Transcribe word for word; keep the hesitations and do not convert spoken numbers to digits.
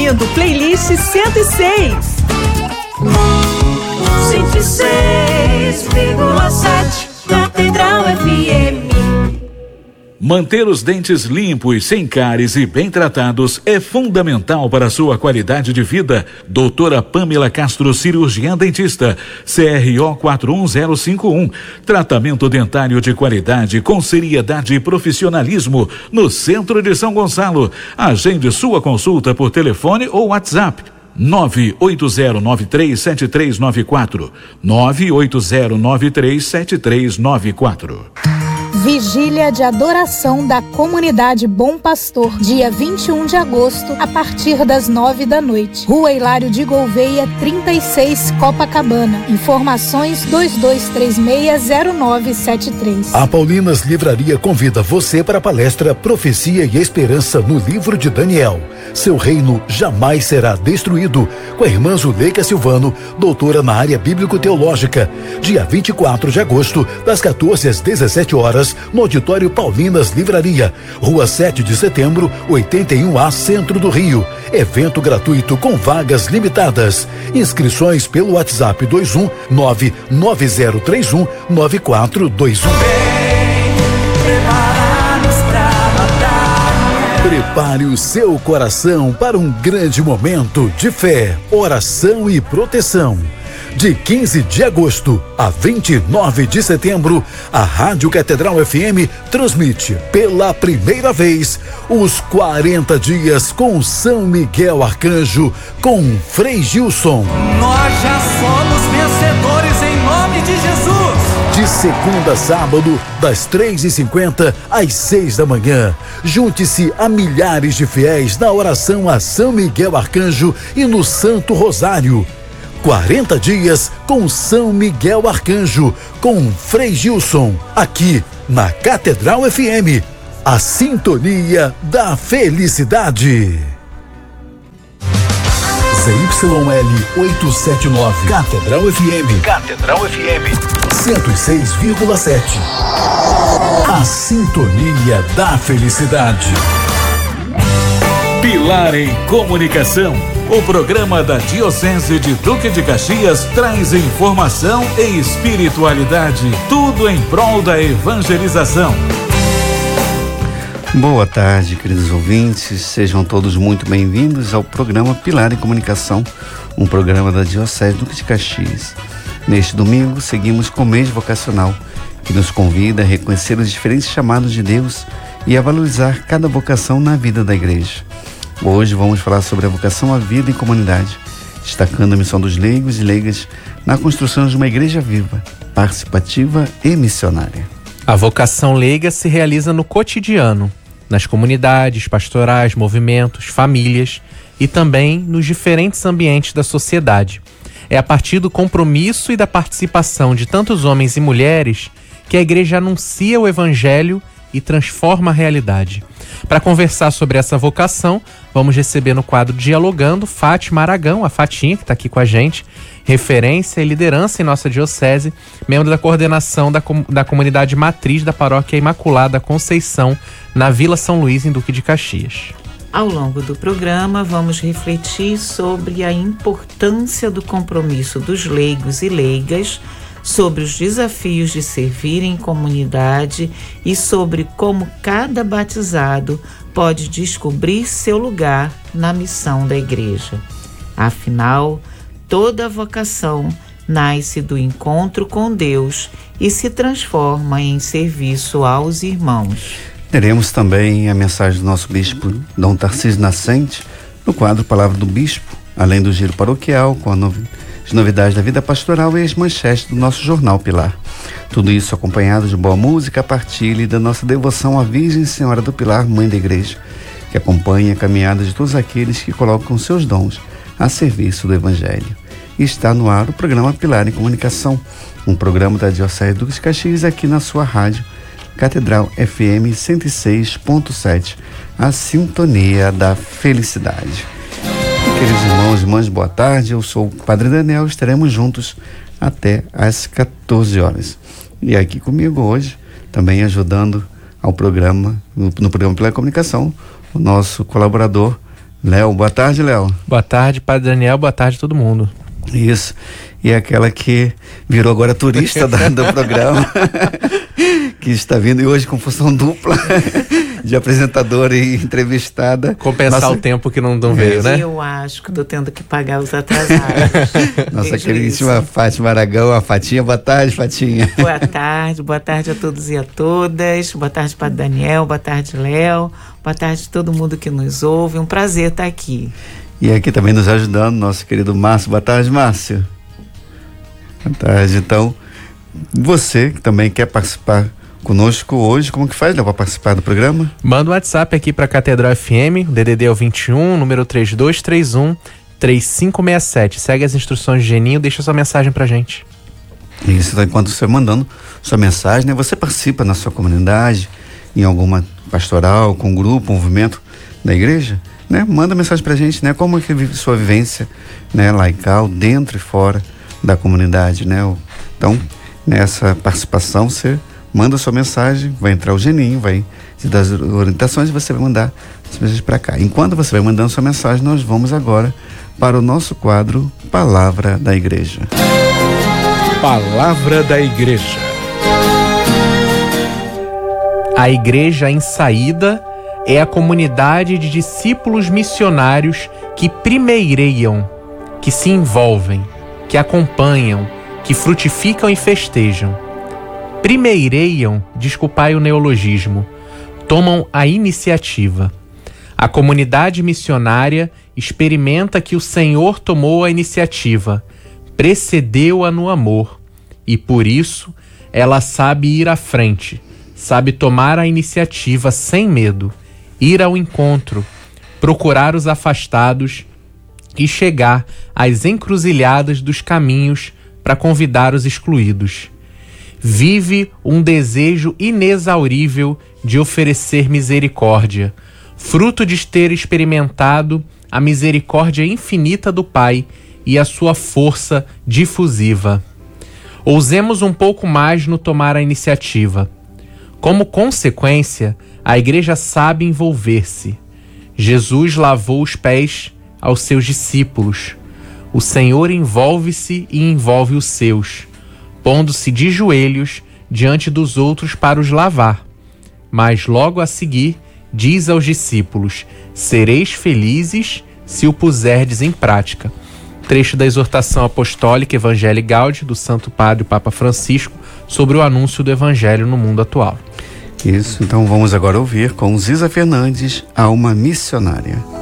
ouvindo Playlist cento e seis. cento e seis vírgula sete Catedral F M. Manter os dentes limpos, sem cáries e bem tratados é fundamental para a sua qualidade de vida. Doutora Pamela Castro, cirurgiã dentista, C R O quatro um zero cinco um. Tratamento dentário de qualidade com seriedade e profissionalismo no centro de São Gonçalo. Agende sua consulta por telefone ou WhatsApp. nove oito zero nove três sete três nove quatro. nove oito zero nove três sete três nove quatro. Vigília de adoração da Comunidade Bom Pastor, dia vinte e um de agosto, a partir das nove da noite. Rua Hilário de Gouveia, trinta e seis, Copacabana. Informações dois dois três seis zero nove sete três. A Paulinas Livraria convida você para a palestra Profecia e Esperança no livro de Daniel. Seu reino jamais será destruído, com a irmã Zuleika Silvano, doutora na área bíblico-teológica, dia vinte e quatro de agosto, das quatorze às dezessete horas, no auditório Paulinas Livraria, Rua sete de setembro, oitenta e um A, Centro do Rio. Evento gratuito com vagas limitadas. Inscrições pelo WhatsApp dois um nove nove zero três um nove quatro dois um. Prepare o seu coração para um grande momento de fé, oração e proteção. De quinze de agosto a vinte e nove de setembro, a Rádio Catedral F M transmite pela primeira vez os quarenta dias com São Miguel Arcanjo, com Frei Gilson. Nós já somos vencedores em nome de Jesus. De segunda a sábado, das três e cinquenta às seis da manhã. Junte-se a milhares de fiéis na oração a São Miguel Arcanjo e no Santo Rosário. quarenta dias com São Miguel Arcanjo, com Frei Gilson, aqui na Catedral F M, a sintonia da felicidade. Z Y L oitocentos e setenta e nove, Catedral F M, Catedral F M, cento e seis vírgula sete, a sintonia da felicidade. Pilar em Comunicação. O programa da Diocese de Duque de Caxias traz informação e espiritualidade, tudo em prol da evangelização. Boa tarde, queridos ouvintes, sejam todos muito bem-vindos ao programa Pilar em Comunicação, um programa da Diocese de Duque de Caxias. Neste domingo, seguimos com o mês vocacional, que nos convida a reconhecer os diferentes chamados de Deus e a valorizar cada vocação na vida da igreja. Hoje vamos falar sobre a vocação à vida em comunidade, destacando a missão dos leigos e leigas na construção de uma igreja viva, participativa e missionária. A vocação leiga se realiza no cotidiano, nas comunidades, pastorais, movimentos, famílias e também nos diferentes ambientes da sociedade. É a partir do compromisso e da participação de tantos homens e mulheres que a igreja anuncia o evangelho e transforma a realidade. Para conversar sobre essa vocação, vamos receber no quadro Dialogando Fátima Aragão, a Fatinha, que está aqui com a gente, referência e liderança em nossa diocese, membro da coordenação da, com, da comunidade matriz da Paróquia Imaculada Conceição, na Vila São Luís, em Duque de Caxias. Ao longo do programa, vamos refletir sobre a importância do compromisso dos leigos e leigas, sobre os desafios de servir em comunidade e sobre como cada batizado pode descobrir seu lugar na missão da igreja. Afinal, toda vocação nasce do encontro com Deus e se transforma em serviço aos irmãos. Teremos também a mensagem do nosso bispo Dom Tarcísio Nascente, no quadro Palavra do Bispo, além do giro paroquial, com a novidade. As novidades da vida pastoral e as manchetes do nosso Jornal Pilar. Tudo isso acompanhado de boa música, partilha e da nossa devoção à Virgem Senhora do Pilar, Mãe da Igreja, que acompanha a caminhada de todos aqueles que colocam seus dons a serviço do Evangelho. E está no ar o programa Pilar em Comunicação, um programa da Diocese de Duque de Caxias aqui na sua rádio, Catedral F M cento e seis ponto sete, a sintonia da felicidade. Queridos irmãos e irmãs, boa tarde, eu sou o Padre Daniel, estaremos juntos até às quatorze horas. E aqui comigo hoje, também ajudando ao programa, no, no programa Pela Comunicação, o nosso colaborador, Léo, boa tarde, Léo. Boa tarde, Padre Daniel, boa tarde a todo mundo. Isso, e aquela que virou agora turista do, do programa, que está vindo e hoje com função dupla de apresentadora e entrevistada. Compensar Nossa... o tempo que não, não veio, né? Eu acho que estou tendo que pagar os atrasados. Nossa queridíssima Fátima Aragão, a Fatinha. Boa tarde, Fatinha. Boa tarde, boa tarde a todos e a todas. Boa tarde, Padre Daniel, boa tarde, Léo. Boa tarde a todo mundo que nos ouve. Um prazer estar aqui. E aqui também nos ajudando, nosso querido Márcio. Boa tarde, Márcio. Boa tarde. Então, você que também quer participar conosco hoje, como que faz, Léo, para participar do programa? Manda um WhatsApp aqui para Catedral F M, o D D D é o vinte e um, número três dois três um, três cinco seis sete. Segue as instruções de Geninho, deixa sua mensagem pra gente. Isso, então, enquanto você mandando sua mensagem, né, você participa na sua comunidade, em alguma pastoral, com grupo, movimento da igreja, né? Manda mensagem pra gente, né? Como é que vive sua vivência, né, laical, dentro e fora da comunidade, né? Então, nessa participação, você manda sua mensagem, vai entrar o Geninho, vai te dar as orientações e você vai mandar as mensagens para cá. Enquanto você vai mandando sua mensagem, nós vamos agora para o nosso quadro Palavra da Igreja. Palavra da Igreja. A Igreja em Saída é a comunidade de discípulos missionários que primeireiam, que se envolvem, que acompanham, que frutificam e festejam. Primeireiam, desculpai o neologismo, tomam a iniciativa. A comunidade missionária experimenta que o Senhor tomou a iniciativa, precedeu-a no amor, e por isso ela sabe ir à frente, sabe tomar a iniciativa sem medo, ir ao encontro, procurar os afastados e chegar às encruzilhadas dos caminhos para convidar os excluídos. Vive um desejo inexaurível de oferecer misericórdia, fruto de ter experimentado a misericórdia infinita do Pai e a sua força difusiva. Ousemos um pouco mais no tomar a iniciativa. Como consequência, a Igreja sabe envolver-se. Jesus lavou os pés aos seus discípulos. O Senhor envolve-se e envolve os seus, pondo-se de joelhos diante dos outros para os lavar. Mas logo a seguir, diz aos discípulos: sereis felizes se o puserdes em prática. Trecho da exortação apostólica Evangelii Gaudium do Santo Padre Papa Francisco sobre o anúncio do Evangelho no mundo atual. Isso, então vamos agora ouvir com Ziza Fernandes, Alma Missionária.